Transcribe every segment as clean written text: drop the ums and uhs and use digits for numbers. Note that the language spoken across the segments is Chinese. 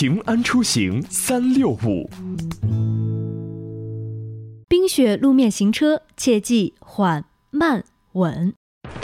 平安出行365。 冰雪路面行车，切记缓慢稳。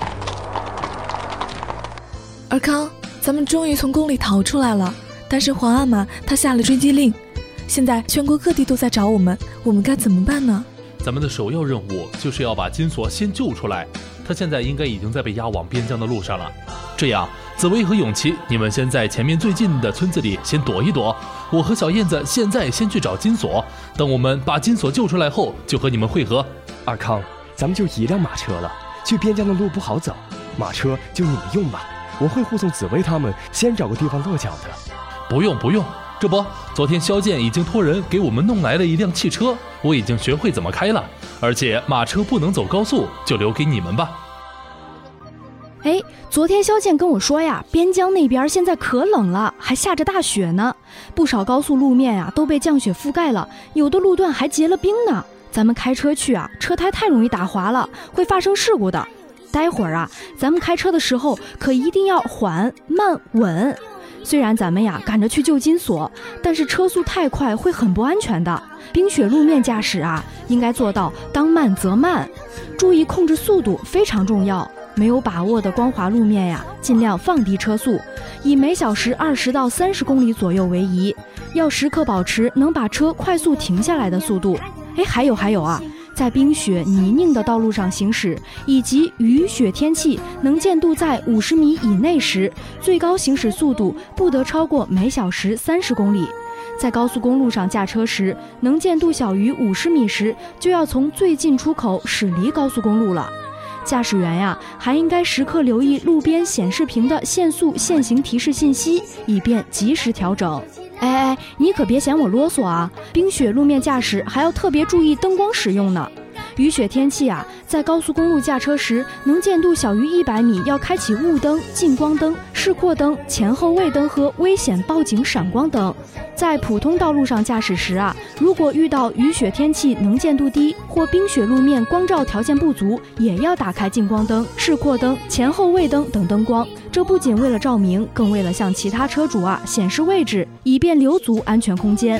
尔康，咱们终于从宫里逃出来了，但是皇阿玛他下了追击令，现在全国各地都在找我们该怎么办呢？ 咱们的首要任务就是要把金锁先救出来，他现在应该已经在被押往边疆的路上了。这样，紫薇和永琪，你们先在前面最近的村子里先躲一躲，我和小燕子现在先去找金锁，等我们把金锁救出来后，就和你们会合。 二康，咱们就一辆马车了，去边疆的路不好走，马车就你们用吧，我会护送紫薇他们先找个地方落脚的。 不用，这不，昨天萧剑已经托人给我们弄来了一辆汽车，我已经学会怎么开了，而且马车不能走高速，就留给你们吧。 昨天萧剑跟我说呀，边疆那边现在可冷了，还下着大雪呢，不少高速路面呀都被降雪覆盖了，有的路段还结了冰呢。咱们开车去啊，车胎太容易打滑了，会发生事故的。待会儿啊，咱们开车的时候可一定要缓慢稳。虽然咱们呀赶着去救金锁，但是车速太快会很不安全的。冰雪路面驾驶啊，应该做到当慢则慢，注意控制速度非常重要。没有把握的光滑路面呀，尽量放低车速，以每小时20到30公里左右为宜，要时刻保持能把车快速停下来的速度。还有啊，在冰雪泥泞的道路上行驶，以及雨雪天气能见度在50米以内时，最高行驶速度不得超过每小时30公里。在高速公路上驾车时，能见度小于50米时，就要从最近出口驶离高速公路了。驾驶员呀，还应该时刻留意路边显示屏的限速限行提示信息，以便及时调整。你可别嫌我啰嗦啊！冰雪路面驾驶还要特别注意灯光使用呢。雨雪天气啊，在高速公路驾车时，能见度小于100米要开启雾灯、近光灯、示廓灯、前后位灯和危险报警闪光灯。在普通道路上驾驶时啊，如果遇到雨雪天气能见度低或冰雪路面光照条件不足，也要打开近光灯、示廓灯、前后位灯等灯光。这不仅为了照明，更为了向其他车主啊显示位置，以便留足安全空间。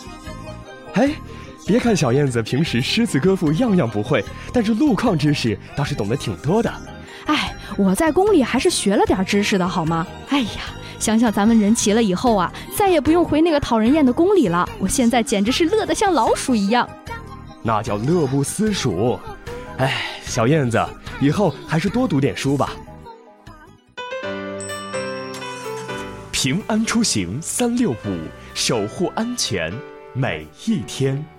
别看小燕子平时诗词歌赋样样不会，但是路况知识倒是懂得挺多的。 我在宫里还是学了点知识的好吗？想想咱们人齐了以后啊，再也不用回那个讨人厌的宫里了，我现在简直是乐得像老鼠一样。 那叫乐不思蜀。小燕子，以后还是多读点书吧。平安出行365，守护安全每一天。